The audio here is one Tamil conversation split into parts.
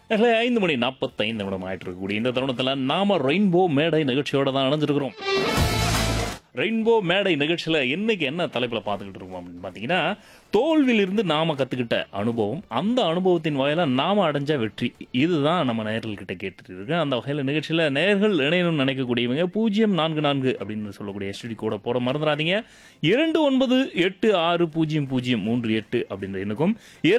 5 மணி 45 நிமிடம் ஆயிட்டு இருக்கக்கூடிய இந்த தருணத்தில் நாம ரெயின்போ மேடை நிகழ்ச்சியோட தான் இணைஞ்சிருக்கிறோம். ரெயின்போ மேடை நிகழ்ச்சியில் இன்னைக்கு என்ன தலைப்பில் பார்த்துக்கிட்டு இருக்கோம் அப்படின்னு பார்த்தீங்கன்னா, தோல்வியிலிருந்து நாம கற்றுக்கிட்ட அனுபவம், அந்த அனுபவத்தின் வாயிலாக நாம அடைஞ்ச வெற்றி, இதுதான் நம்ம நேயர்கள்கிட்ட கேட்டுட்டு இருக்கு. அந்த வகையில் நிகழ்ச்சியில் நேயர்கள் இணையணும்னு நினைக்கக்கூடியவங்க 044 அப்படின்னு சொல்லக்கூடிய எஸ்டிடி கூட போட மறந்துடாதீங்க. 29860038 அப்படின்ற எண்ணுக்கும்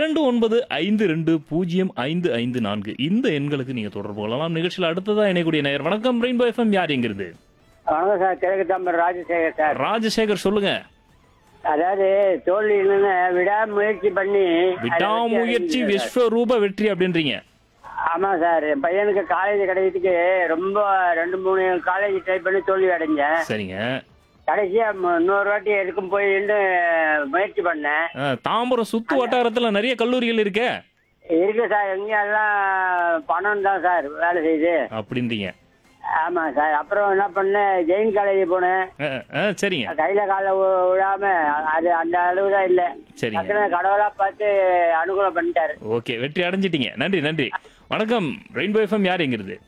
2952055554 இந்த எண்களுக்கு நீங்கள் தொடர்பு கொள்ளலாம். நிகழ்ச்சியில் அடுத்ததாக இணையக்கூடிய நேயர், வணக்கம் ரெயின்போ எஃப்எம், யார் எங்கிருந்து? வணக்கம் சார், கிழக்கு தாம்பரம் ராஜசேகர் சார். ராஜசேகர் சொல்லுங்க. அதாவது தோல்வியிலிருந்து விடாமுயற்சி பண்ணி விடாமுயற்சி விஸ்வரூப வெற்றி அப்படின்றீங்க. ஆமா சார், என் பையனுக்கு காலேஜ் கிடைக்கிறதுக்கு ரொம்ப 2-3 காலேஜ் ட்ரை பண்ணி தோல்வி அடைஞ்சேன். சரிங்க. கடைசியா இன்னொரு வாட்டி எதுக்கும் போய் முயற்சி பண்ணேன். தாம்பரம் சுத்து வட்டாரத்துல நிறைய கல்லூரிகள் இருக்கே. இருக்கு சார், எங்க எல்லாம் பணம் தான் சார் வேலை செய்யுது அப்படின்றீங்க. ஆமா சார். அப்புறம் என்ன பண்ணேன், ஜெயின் காலேஜ் போனேன். சரிங்க. கையில கால விடாம அது அந்த அளவு தான் இல்ல. சரிங்க. கடவுளா பார்த்து அனுகூலம் பண்ணிட்டாரு. ஓகே, வெற்றி அடைஞ்சிட்டீங்க. நன்றி நன்றி. வணக்கம் ரெயின்போ எஃப்எம், யார் எங்கிருந்து?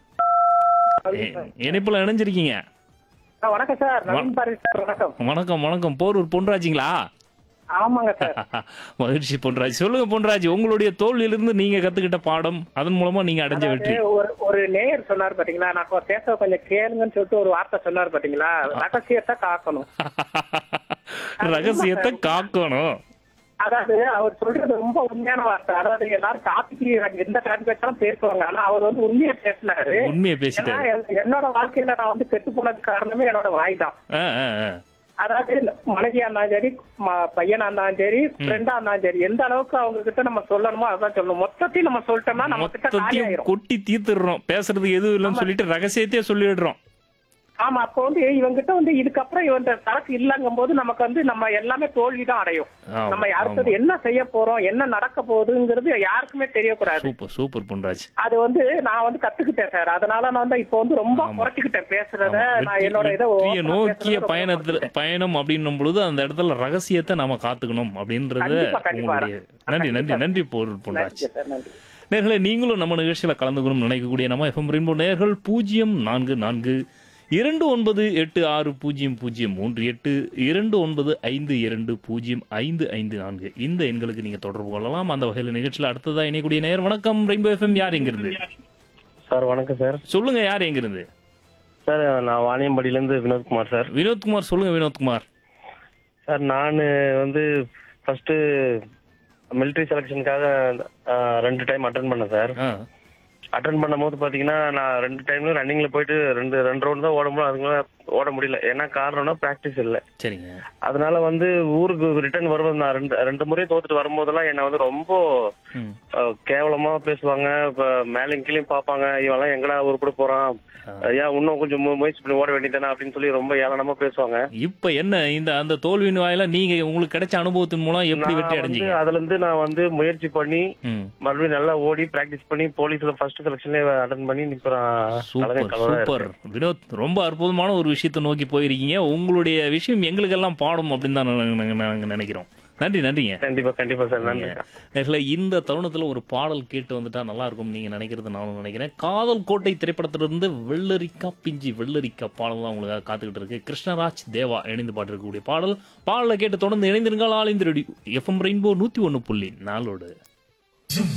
இணைப்புல இணைஞ்சிருக்கீங்க. வணக்கம் சார், நவீன் பாரதி சார். வணக்கம். வணக்கம் வணக்கம். போரூர் பொன்ராஜிங்களா? ஆமாங்க சார். மகிழ்ச்சி பொன்ராஜ். சொல்லுங்க பொன்ராஜ், உங்களுடைய தோல்வியிலிருந்து நீங்க கத்துக்கிட்ட பாடம், அதன் மூலமா நீங்க அடைஞ்ச வெற்றி. ஒரு நேயர் சொன்னார் பாத்தீங்களா, நான் பேச கொஞ்சம் கேளுங்கன்னு சொல்லிட்டு ஒரு வார்த்தை சொன்னார் பாத்தீங்களா, ரகசியத்தை காக்கணும். ரகசியத்தை காக்கணும். அதாவது அவர் சொல்றது ரொம்ப உண்மையான வார்த்தை. அதாவது எல்லாரும் டாபிக் எந்த டாபிக் வச்சாலும் பேசுவாங்க, ஆனா அவர் உண்மையை பேசினாரு. உண்மையை பேசிட்டாரு. என்னோட வாழ்க்கையில நான் கெட்டு போனதுக்கு காரணமே என்னோட வாய் தான். அதாவது மனைவியா இருந்தாலும் சரி, பையனா இருந்தாலும் சரி, ஃப்ரெண்டா இருந்தாலும் சரி, எந்த அளவுக்கு அவங்க கிட்ட நம்ம சொல்லணுமோ அதான் சொல்லணும். மொத்தத்தையும் நம்ம சொல்லிட்டோம்னா நம்ம கிட்ட காலி ஆயிரும். கொட்டி தீர்த்துறோம், பேசுறது எதுவும் இல்லைன்னு சொல்லிட்டு ரகசியத்தையே சொல்லிடுறோம். ஆமா, அப்போ இவங்கிட்ட இதுக்கப்புறம் இவன் சரக்கு இல்லங்கும் போது நமக்கு நம்ம எல்லாமே தோல்விதான் அடையும். நம்ம யாருக்கு என்ன செய்ய போறோம், என்ன நடக்க போகுதுங்கிறது யாருக்குமே தெரியக்கூடாது. Super super Ponraj. அது நான் கத்துக்கிட்டேன் சார். அதனால நான் இப்போ ரொம்ப குறைச்சிக்கிட்டேன் பேசுறத. நான் என்னோட இதை நோக்கிய பயணம் அப்படின்னும் பொழுது அந்த இடத்துல ரகசியத்தை நாம காத்துக்கணும் அப்படின்றது. நன்றி நன்றி நன்றி பொன்ராஜ். நேர்களே, நீங்களும் நம்ம நிகழ்ச்சியில கலந்துக்கணும்னு நினைக்கக்கூடிய நம்ம எஃப்எம் ரெயின்போ நேயர்கள் 044 29860038 2952055554 இந்த எண்களுக்கு நீங்க தொடர்பு கொள்ளலாம். அந்த வகையில் நிகழ்ச்சியில் அடுத்ததா இணையக்கூடிய நேயர், வணக்கம் ரெயின்போ எஃப்எம், யார் எங்கிருந்து? சார் வணக்கம் சார். சொல்லுங்க, யார் எங்கிருந்து? சார் நான் வாணியம்பாடியில இருந்து வினோத்குமார் சார். வினோத்குமார் சொல்லுங்க. வினோத்குமார் சார், நான் ஃபர்ஸ்ட் மிலிட்டரி செலக்ஷனுக்காக 2 டைம் அட்டன் பண்ணேன் சார். அட்டன் பண்ணும் போது பாத்தீங்கன்னா நான் 2 டைம்ல ரன்னிங்ல போயிட்டு 2 ரவுண்ட் தான் ஓட முடியும். அதுக்கு மேல ஓட முடியல. ஏன்னா காரணம்னா பிராக்டிஸ் இல்ல. சரிங்க. அதனால ஊருக்கு ரிட்டர்ன் வரும்போது நான் ரெண்டு முறை தோத்துட்டு வரும்போதெல்லாம் என்ன ரொம்ப கேவலமா பேசுவாங்க. இப்ப மேலும் கீழே பாப்பாங்க, இவெல்லாம் எங்கடா ஊருக்கு போறான், ஏன் இன்னும் கொஞ்சம் முயற்சி பண்ணி ஓட வேண்டியதானே அப்படின்னு சொல்லி ரொம்ப ஏளனமா பேசுவாங்க. இப்ப என்ன அந்த தோல்வியின் வாயில நீங்க உங்களுக்கு கிடைச்ச அனுபவத்தின் மூலம் எப்படி வெற்றி அடைஞ்சீங்க? அதுல இருந்து நான் முயற்சி பண்ணி மறுபடியும் நல்லா ஓடி பிராக்டிஸ் பண்ணி போலீஸ்ல ஃபர்ஸ்ட் செலக்ஷன்ல அட்டன் பண்ணி சூப்பர் வினோத், ரொம்ப அற்புதமான ஒரு விஷயத்தை நோக்கி போயிருக்கீங்க. உங்களுடைய விஷயம் எங்களுக்கு எல்லாம் பாடும் அப்படின்னு தான் நாங்க நினைக்கிறோம். நன்றி நன்றிங்க. கண்டிப்பா கண்டிப்பா சார், நன்றி. இந்த தருணத்துல ஒரு பாடல் கேட்டு வந்துட்டா நல்லா இருக்கும் நீங்க நினைக்கிறது நானும் நினைக்கிறேன். காதல் கோட்டை திரைப்படத்திலிருந்து வெள்ளரிக்கா பிஞ்சி வெள்ளரிக்கா பாடல் தான் உங்களுக்காக காத்துக்கிட்டு இருக்கு. கிருஷ்ணராஜ் தேவா இணைந்து பாட்டிருக்கக்கூடிய பாடலை கேட்டு தொடர்ந்து இணைந்திருங்கள். ஆல் இந்த எஃப்எம் ரெயின்போ 101.4.